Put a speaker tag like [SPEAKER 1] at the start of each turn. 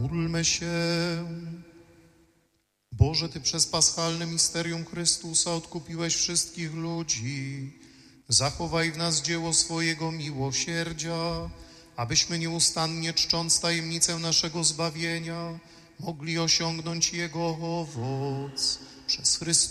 [SPEAKER 1] Módlmy się. Boże, Ty przez paschalne misterium Chrystusa odkupiłeś wszystkich ludzi. Zachowaj w nas dzieło swojego miłosierdzia, abyśmy nieustannie czcząc tajemnicę naszego zbawienia, mogli osiągnąć Jego owoc. Przez Chrystusa